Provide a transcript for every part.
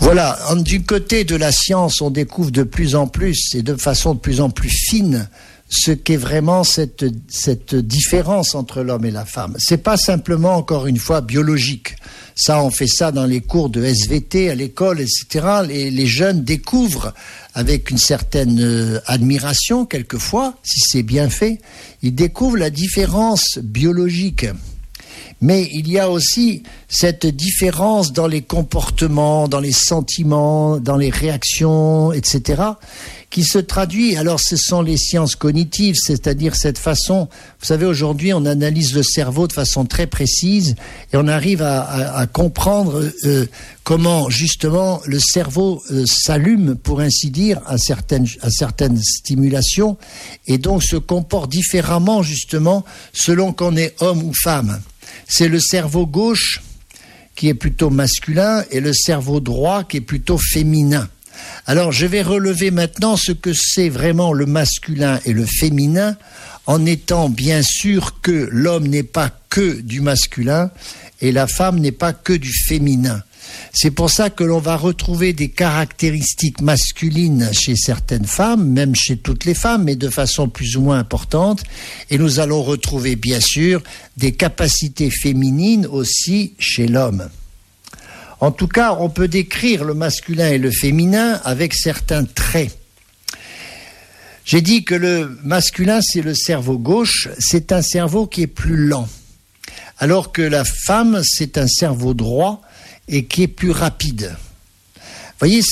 Voilà, du côté de la science, on découvre de plus en plus et de façon de plus en plus fine ce qu'est vraiment cette différence entre l'homme et la femme. C'est pas simplement, encore une fois, biologique. Ça, on fait ça dans les cours de SVT à l'école, etc. Les jeunes découvrent avec une certaine admiration, quelquefois, si c'est bien fait, ils découvrent la différence biologique. Mais il y a aussi cette différence dans les comportements, dans les sentiments, dans les réactions, etc., qui se traduit, alors ce sont les sciences cognitives, c'est-à-dire cette façon, vous savez, aujourd'hui on analyse le cerveau de façon très précise et on arrive à comprendre comment justement le cerveau s'allume, pour ainsi dire, à certaines stimulations et donc se comporte différemment justement selon qu'on est homme ou femme. C'est le cerveau gauche qui est plutôt masculin et le cerveau droit qui est plutôt féminin. Alors, je vais relever maintenant ce que c'est vraiment le masculin et le féminin, en étant bien sûr que l'homme n'est pas que du masculin et la femme n'est pas que du féminin. C'est pour ça que l'on va retrouver des caractéristiques masculines chez certaines femmes, même chez toutes les femmes, mais de façon plus ou moins importante. Et nous allons retrouver, bien sûr, des capacités féminines aussi chez l'homme. En tout cas, on peut décrire le masculin et le féminin avec certains traits. J'ai dit que le masculin, c'est le cerveau gauche, c'est un cerveau qui est plus lent. Alors que la femme, c'est un cerveau droit et qui est plus rapide. Vous voyez,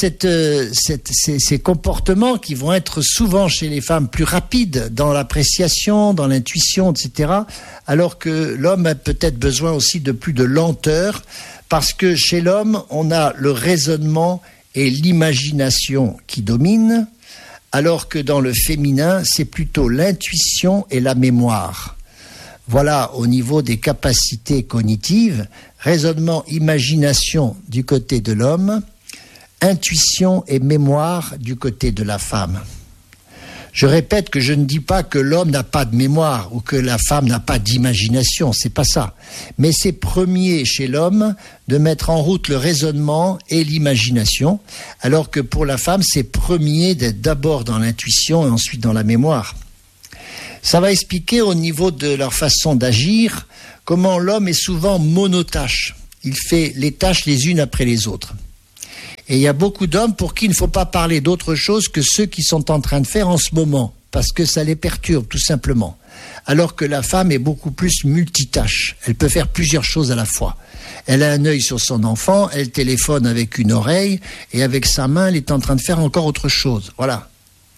ces comportements qui vont être souvent chez les femmes plus rapides dans l'appréciation, dans l'intuition, etc., alors que l'homme a peut-être besoin aussi de plus de lenteur, parce que chez l'homme, on a le raisonnement et l'imagination qui dominent, alors que dans le féminin, c'est plutôt l'intuition et la mémoire. Voilà, au niveau des capacités cognitives, raisonnement, imagination du côté de l'homme, intuition et mémoire du côté de la femme. Je répète que je ne dis pas que l'homme n'a pas de mémoire ou que la femme n'a pas d'imagination, c'est pas ça. Mais c'est premier chez l'homme de mettre en route le raisonnement et l'imagination, alors que pour la femme, c'est premier d'être d'abord dans l'intuition et ensuite dans la mémoire. Ça va expliquer au niveau de leur façon d'agir comment l'homme est souvent monotâche. Il fait les tâches les unes après les autres. Et il y a beaucoup d'hommes pour qui il ne faut pas parler d'autre chose que ceux qui sont en train de faire en ce moment, parce que ça les perturbe tout simplement. Alors que la femme est beaucoup plus multitâche. Elle peut faire plusieurs choses à la fois. Elle a un œil sur son enfant, elle téléphone avec une oreille, et avec sa main, elle est en train de faire encore autre chose. Voilà.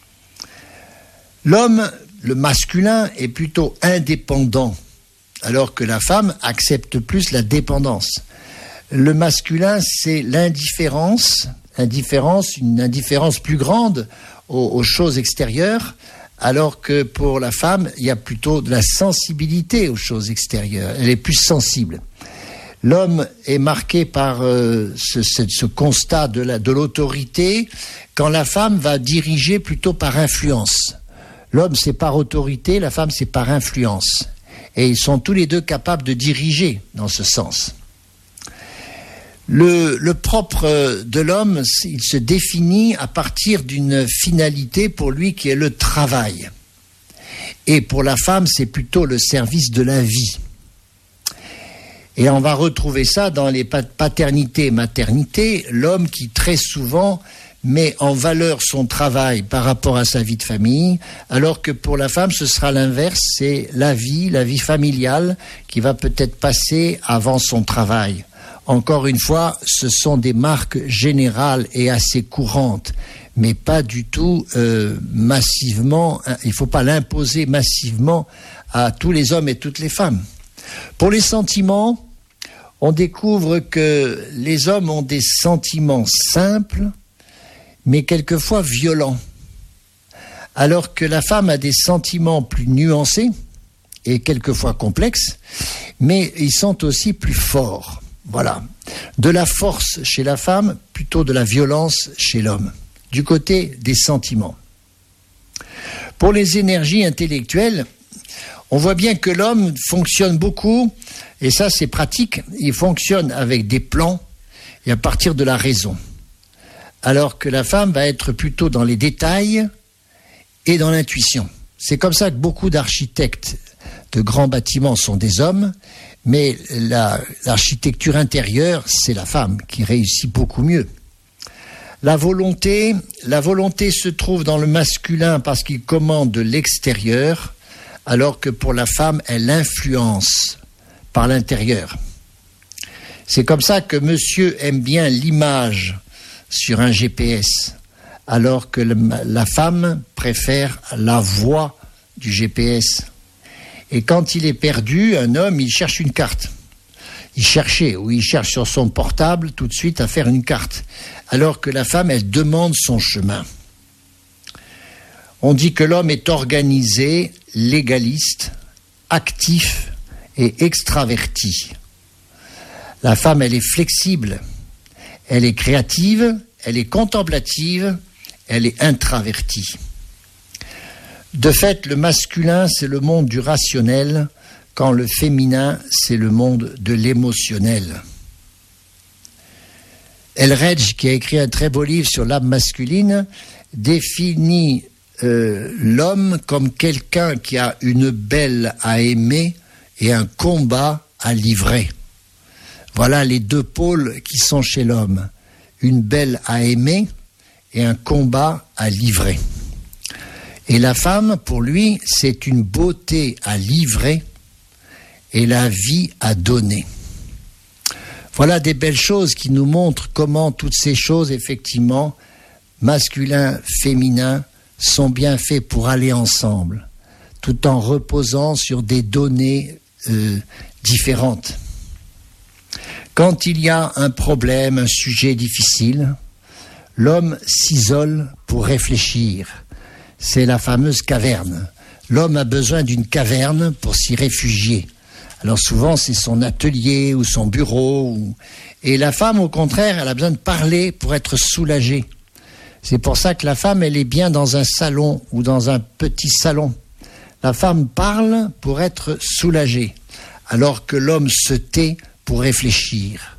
L'homme, le masculin, est plutôt indépendant, alors que la femme accepte plus la dépendance. Le masculin, c'est l'indifférence, une indifférence plus grande aux choses extérieures, alors que pour la femme, il y a plutôt de la sensibilité aux choses extérieures. Elle est plus sensible. L'homme est marqué par ce constat de l'autorité, quand la femme va diriger plutôt par influence. L'homme, c'est par autorité, la femme, c'est par influence. Et ils sont tous les deux capables de diriger dans ce sens. Le propre de l'homme, il se définit à partir d'une finalité pour lui qui est le travail. Et pour la femme, c'est plutôt le service de la vie. Et on va retrouver ça dans les paternités et maternités, l'homme qui très souvent met en valeur son travail par rapport à sa vie de famille, alors que pour la femme, ce sera l'inverse, c'est la vie familiale qui va peut-être passer avant son travail. Encore une fois, ce sont des marques générales et assez courantes, mais pas du tout massivement. Il ne faut pas l'imposer massivement à tous les hommes et toutes les femmes. Pour les sentiments, on découvre que les hommes ont des sentiments simples, mais quelquefois violents, alors que la femme a des sentiments plus nuancés et quelquefois complexes, mais ils sont aussi plus forts. Voilà. De la force chez la femme, plutôt de la violence chez l'homme, du côté des sentiments. Pour les énergies intellectuelles, on voit bien que l'homme fonctionne beaucoup, et ça c'est pratique, il fonctionne avec des plans et à partir de la raison. alors que la femme va être plutôt dans les détails et dans l'intuition. C'est comme ça que beaucoup d'architectes de grands bâtiments sont des hommes, mais l'architecture intérieure, c'est la femme qui réussit beaucoup mieux. La volonté se trouve dans le masculin parce qu'il commande de l'extérieur, alors que pour la femme, elle influence par l'intérieur. C'est comme ça que monsieur aime bien l'image sur un GPS, alors que la femme préfère la voix du GPS. Et quand il est perdu, un homme, il cherche une carte. Il cherche sur son portable tout de suite à faire une carte, alors que la femme, elle demande son chemin. On dit que l'homme est organisé, légaliste, actif et extraverti. La femme, elle est flexible, elle est créative, elle est contemplative, elle est intravertie. De fait, le masculin, c'est le monde du rationnel, quand le féminin, c'est le monde de l'émotionnel. Elredge, qui a écrit un très beau livre sur l'âme masculine, définit l'homme comme quelqu'un qui a une belle à aimer et un combat à livrer. Voilà les deux pôles qui sont chez l'homme. Une belle à aimer et un combat à livrer. Et la femme, pour lui, c'est une beauté à livrer et la vie à donner. Voilà des belles choses qui nous montrent comment toutes ces choses, effectivement, masculin, féminin, sont bien faits pour aller ensemble, tout en reposant sur des données différentes. Quand il y a un problème, un sujet difficile, l'homme s'isole pour réfléchir. C'est la fameuse caverne. L'homme a besoin d'une caverne pour s'y réfugier. Alors souvent, c'est son atelier ou son bureau. Et la femme, au contraire, elle a besoin de parler pour être soulagée. C'est pour ça que la femme, elle est bien dans un salon ou dans un petit salon. La femme parle pour être soulagée, alors que l'homme se tait pour réfléchir.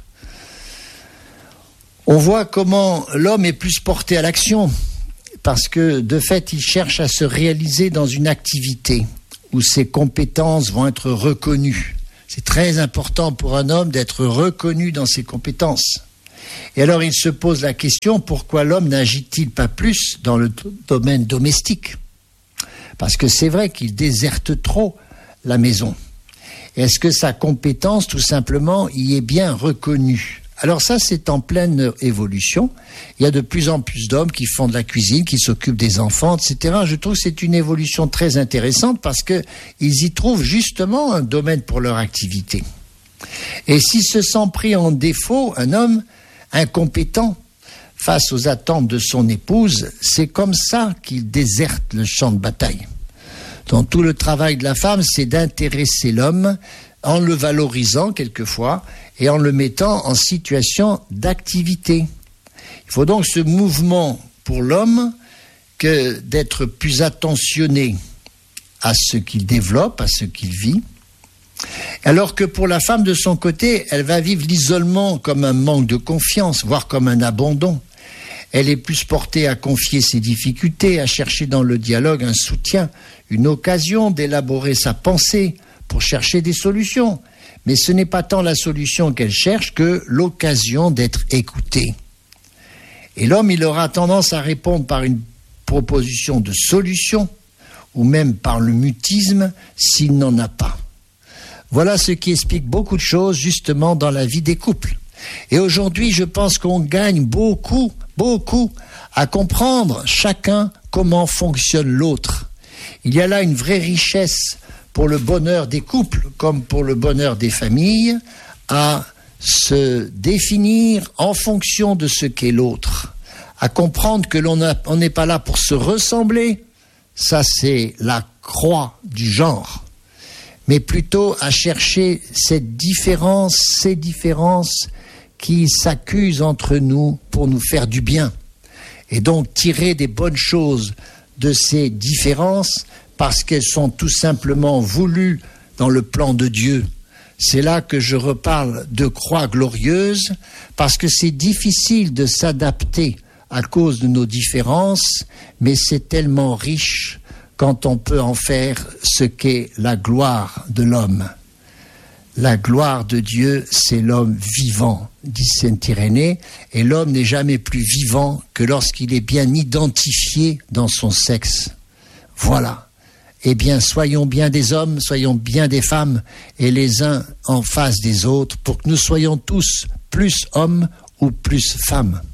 On voit comment l'homme est plus porté à l'action, parce que de fait, il cherche à se réaliser dans une activité où ses compétences vont être reconnues. C'est très important pour un homme d'être reconnu dans ses compétences. Et alors il se pose la question, pourquoi l'homme n'agit-il pas plus dans le domaine domestique ? Parce que c'est vrai qu'il déserte trop la maison. Est-ce que sa compétence, tout simplement, y est bien reconnue ? Alors ça, c'est en pleine évolution. Il y a de plus en plus d'hommes qui font de la cuisine, qui s'occupent des enfants, etc. Je trouve que c'est une évolution très intéressante parce qu'ils y trouvent justement un domaine pour leur activité. Et s'il se sent pris en défaut, un homme incompétent face aux attentes de son épouse, c'est comme ça qu'il déserte le champ de bataille. Donc tout le travail de la femme, c'est d'intéresser l'homme en le valorisant quelquefois et en le mettant en situation d'activité. Il faut donc ce mouvement pour l'homme que d'être plus attentionné à ce qu'il développe, à ce qu'il vit, alors que pour la femme, de son côté, elle va vivre l'isolement comme un manque de confiance, voire comme un abandon. Elle est plus portée à confier ses difficultés, à chercher dans le dialogue un soutien, une occasion d'élaborer sa pensée pour chercher des solutions. Mais ce n'est pas tant la solution qu'elle cherche que l'occasion d'être écoutée. Et l'homme, il aura tendance à répondre par une proposition de solution ou même par le mutisme s'il n'en a pas. Voilà ce qui explique beaucoup de choses justement dans la vie des couples. Et aujourd'hui, je pense qu'on gagne beaucoup à comprendre chacun comment fonctionne l'autre. Il y a là une vraie richesse pour le bonheur des couples comme pour le bonheur des familles à se définir en fonction de ce qu'est l'autre, à comprendre que l'on n'est pas là pour se ressembler, ça c'est la croix du genre, mais plutôt à chercher ces différences qui s'accusent entre nous pour nous faire du bien. Et donc tirer des bonnes choses de ces différences parce qu'elles sont tout simplement voulues dans le plan de Dieu. C'est là que je reparle de croix glorieuse, parce que c'est difficile de s'adapter à cause de nos différences, mais c'est tellement riche quand on peut en faire ce qu'est la gloire de l'homme. La gloire de Dieu, c'est l'homme vivant, dit saint Irénée, et l'homme n'est jamais plus vivant que lorsqu'il est bien identifié dans son sexe. Voilà. Eh bien, soyons bien des hommes, soyons bien des femmes, et les uns en face des autres, pour que nous soyons tous plus hommes ou plus femmes.